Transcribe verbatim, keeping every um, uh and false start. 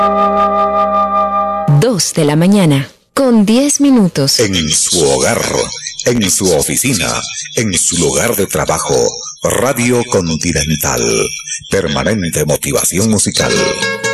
Dos de la mañana, con diez minutos. En su hogar, en su oficina, en su lugar de trabajo, Radio Continental. Permanente motivación musical.